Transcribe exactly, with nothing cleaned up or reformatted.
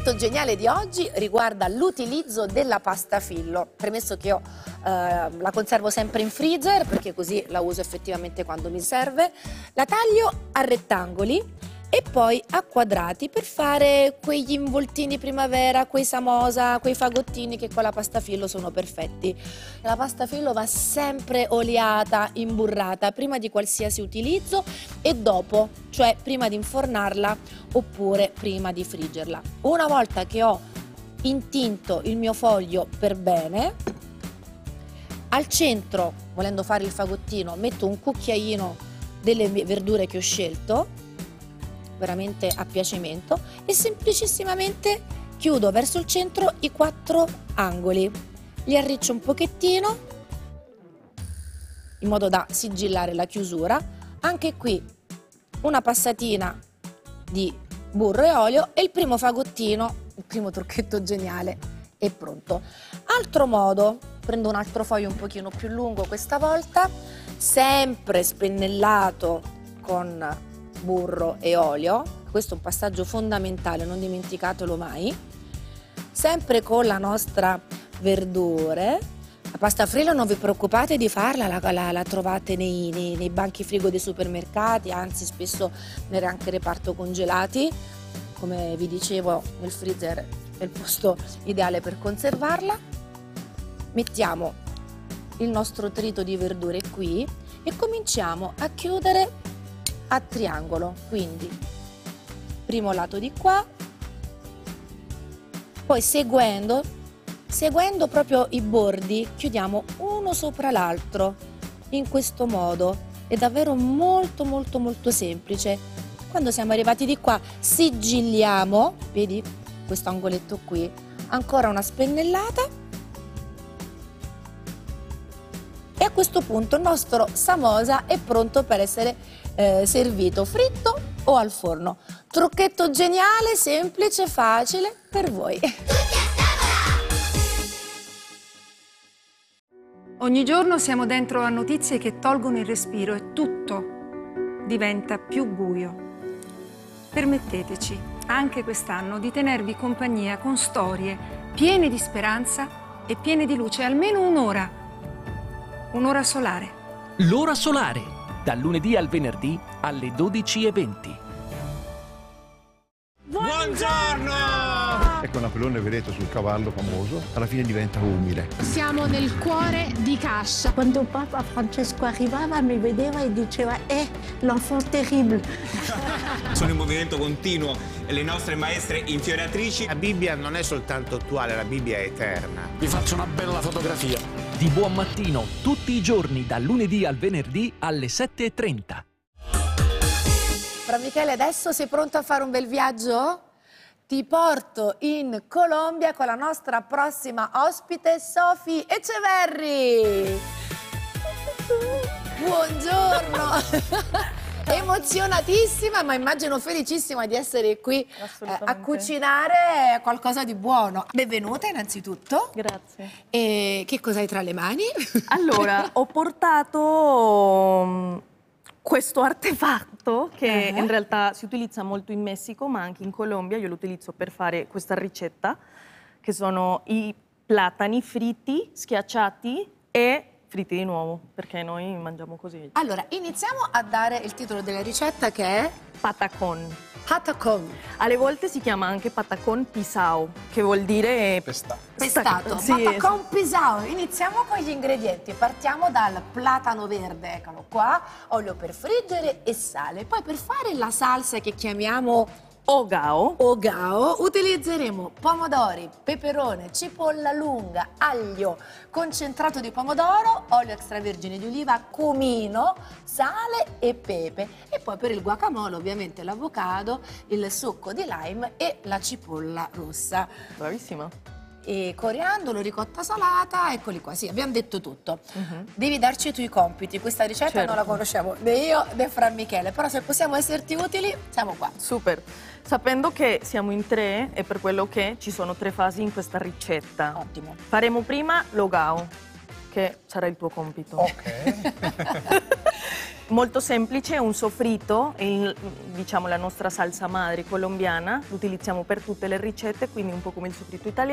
trucchetto geniale di oggi riguarda l'utilizzo della pasta fillo. Premesso che io eh, la conservo sempre in freezer perché così la uso effettivamente quando mi serve, la taglio a rettangoli e poi a quadrati per fare quegli involtini primavera, quei samosa, quei fagottini che con la pasta fillo sono perfetti. La pasta fillo va sempre oliata, imburrata prima di qualsiasi utilizzo e dopo, cioè prima di infornarla oppure prima di friggerla. Una volta che ho intinto il mio foglio per bene, al centro, volendo fare il fagottino, metto un cucchiaino delle verdure che ho scelto, veramente a piacimento, e semplicissimamente chiudo verso il centro i quattro angoli, li arriccio un pochettino in modo da sigillare la chiusura. Anche qui una passatina di burro e olio e il primo fagottino, il primo trucchetto geniale è pronto. Altro modo, prendo un altro foglio un pochino più lungo questa volta, sempre spennellato con burro e olio, questo è un passaggio fondamentale, non dimenticatelo mai, sempre con la nostra verdure. La pasta frillo non vi preoccupate di farla, la, la, la trovate nei, nei, nei banchi frigo dei supermercati, anzi spesso nel anche reparto congelati, come vi dicevo nel freezer è il posto ideale per conservarla. Mettiamo il nostro trito di verdure qui e cominciamo a chiudere a triangolo, quindi primo lato di qua, poi seguendo, seguendo proprio i bordi, chiudiamo uno sopra l'altro, in questo modo. È davvero molto molto molto semplice. Quando siamo arrivati di qua, sigilliamo, vedi questo angoletto qui, ancora una spennellata, e a questo punto il nostro samosa è pronto per essere Eh, servito fritto o al forno. Trucchetto geniale, semplice, facile per voi. Ogni giorno siamo dentro a notizie che tolgono il respiro e tutto diventa più buio. Permetteteci anche quest'anno di tenervi compagnia con storie piene di speranza e piene di luce, almeno un'ora. Un'ora solare. L'ora solare. Dal lunedì al venerdì alle dodici e venti. Buongiorno! Ecco Napoleone, vedete, sul cavallo famoso, alla fine diventa umile. Siamo nel cuore di Cascia. Quando Papa Francesco arrivava mi vedeva e diceva eh, l'enfant terrible. Sono in movimento continuo, le nostre maestre infioratrici. La Bibbia non è soltanto attuale, la Bibbia è eterna. Vi faccio una bella fotografia. Di buon mattino, tutti i giorni, dal lunedì al venerdì alle sette e trenta. Fra Michele, adesso sei pronto a fare un bel viaggio? Ti porto in Colombia con la nostra prossima ospite, Sophie Echeverri. Buongiorno! Emozionatissima, ma immagino felicissima di essere qui eh, a cucinare qualcosa di buono. Benvenuta innanzitutto. Grazie. E che cosa hai tra le mani? Allora, ho portato um, questo artefatto che uh-huh. in realtà si utilizza molto in Messico, ma anche in Colombia. Io lo utilizzo per fare questa ricetta, che sono i platani fritti, schiacciati e fritti di nuovo, perché noi mangiamo così. Allora, iniziamo a dare il titolo della ricetta, che è patacón. Patacón. Alle volte si chiama anche patacón pisao, che vuol dire Pestato. Pestato. Sì. Patacón pisao. Iniziamo con gli ingredienti. Partiamo dal platano verde, eccolo qua, olio per friggere e sale. Poi per fare la salsa che chiamiamo Ogao. Ogao utilizzeremo pomodori, peperone, cipolla lunga, aglio, concentrato di pomodoro, olio extravergine di oliva, cumino, sale e pepe. E poi per il guacamole ovviamente l'avocado, il succo di lime e la cipolla rossa. Bravissima. E coriandolo, ricotta salata, eccoli qua, sì, abbiamo detto tutto. Uh-huh. Devi darci i tuoi compiti, questa ricetta certo. non la conosciamo né io né Fra Michele, però se possiamo esserti utili siamo qua. Super, sapendo che siamo in tre è per quello che ci sono tre fasi in questa ricetta. Ottimo. Faremo prima l'ogao, che sarà il tuo compito. Ok. Molto semplice, un soffritto, il- diciamo la nostra salsa madre colombiana, lo utilizziamo per tutte le ricette, quindi un po' come il soffritto italiano.